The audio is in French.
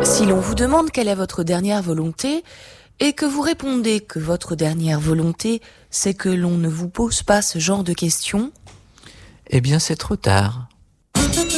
Si l'on vous demande quelle est votre dernière volonté et que vous répondez que votre dernière volonté, c'est que l'on ne vous pose pas ce genre de questions, eh bien c'est trop tard.